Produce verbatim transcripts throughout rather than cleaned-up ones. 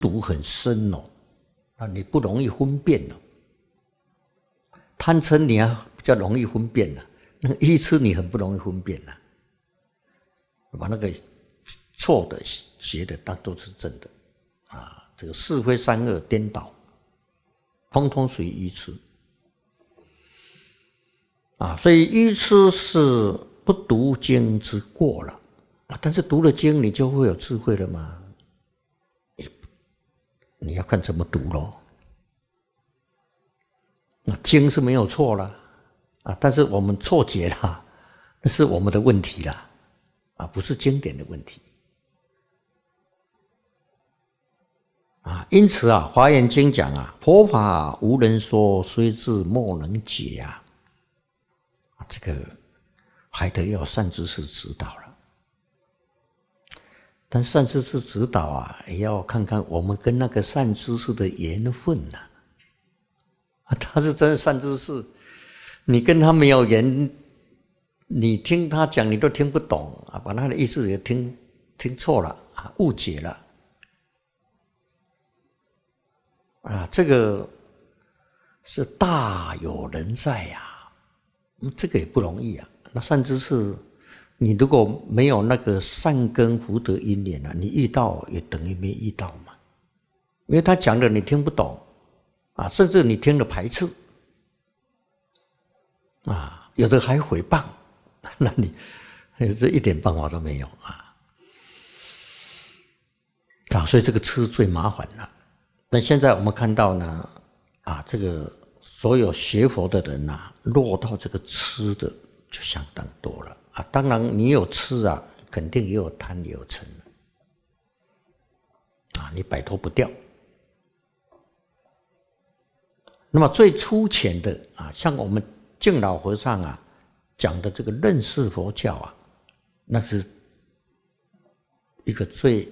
毒很深哦，啊，你不容易分辨哦。贪嗔你还比较容易分辨了，那个愚痴你很不容易分辨了，把那个错的邪的当都是正的啊，这个是非善恶颠倒，通通属于愚痴啊。所以愚痴是不读经之过了啊。但是读了经，你就会有智慧了吗？你要看怎么读咯。那经是没有错了啊，但是我们错解了，那是我们的问题了啊，不是经典的问题啊。因此啊，《华严经》讲啊，佛法无人说，虽智莫能解啊。这个还得要善知識指導了，但善知識指導啊，也要看看我們跟那個善知識的緣分啊。他是真的善知識，你跟他沒有緣，你聽他講你都聽不懂啊，把他的意思也聽聽錯了啊，誤解了啊，這個是大有人在呀、啊，這個也不容易啊。那善知識，你如果沒有那個善根福德因緣啊，你遇到也等於沒遇到嘛，因為他講的你聽不懂啊，甚至你聽了排斥啊，有的還誹謗，那你這一點辦法都沒有啊。啊，所以這個痴最麻煩了。但現在我們看到呢，啊，這個所有學佛的人啊，落到這個痴的就相當多了啊。當然你有痴啊，肯定也有貪也有嗔啊，你擺脫不掉。那麼最粗淺的啊，像我們淨老和尚啊講的這個認識佛教啊，那是一個最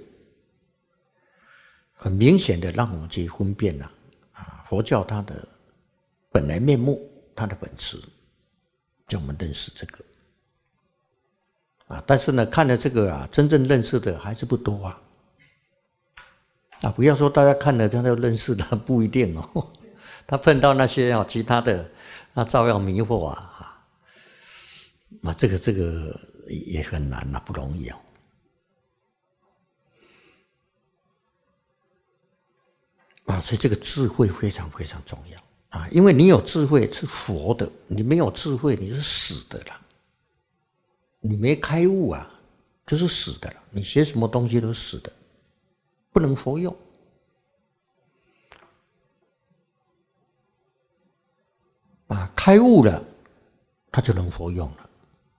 很明顯的讓我們去分辨了啊，佛教它的本來面目，它的本質，叫我們認識這個啊。但是呢，看了這個啊，真正認識的還是不多啊。啊，不要說大家看了他就認識的，不一定哦。他碰到那些啊其他的，那照樣迷惑啊，啊，這個這個也很難啊，不容易哦。啊，所以這個智慧非常非常重要啊，因為你有智慧是佛的，你沒有智慧你是死的了，你沒開悟啊，就是死的了，你學什麼東西都是死的，不能佛用。啊，開悟了，他就能佛用了，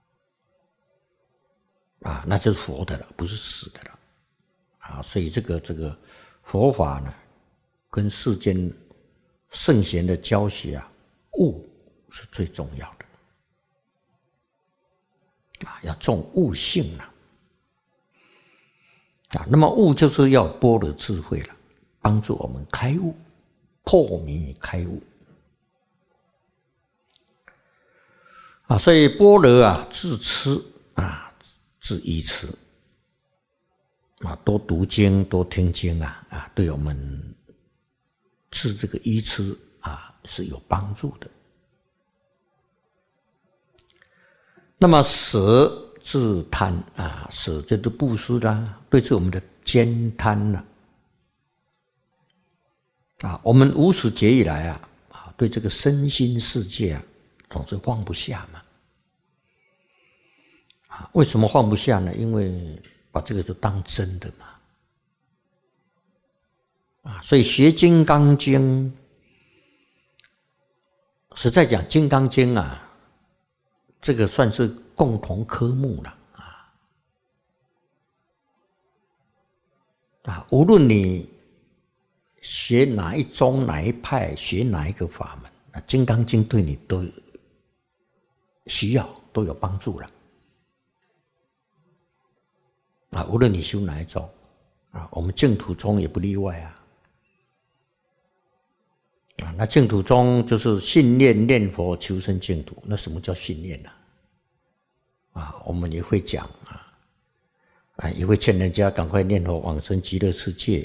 啊，那就是佛的了，不是死的了，啊，所以這個這個佛法呢，跟世間聖賢的教學啊，悟是最重要的，啊，要重悟性啊，啊，那麼悟就是要般若智慧了，幫助我們開悟，破迷開悟。啊，所以般若啊，治痴啊，治愚痴啊，多讀經，多聽經啊，啊，對我們治這個愚痴啊是有幫助的。那麼捨治貪啊，捨就是布施啦，對治我們的慳貪啦。啊，我們無始劫以來啊，啊，對這個身心世界啊，總是放不下嘛。啊，為什麼放不下呢？因為把這個就當真的嘛。啊，所以學《金剛經》，實在講《金剛經》啊，這個算是共同科目了啊。啊，無論你學哪一宗哪一派，學哪一個法門，啊，《金剛經》對你都需要，都有幫助了。啊，無論你修哪一種啊，我們淨土宗也不例外啊。啊，那淨土宗就是信念念佛求生淨土。那什麼叫信念呢？啊，我們也會講啊，啊，也會勸人家趕快念佛往生極樂世界。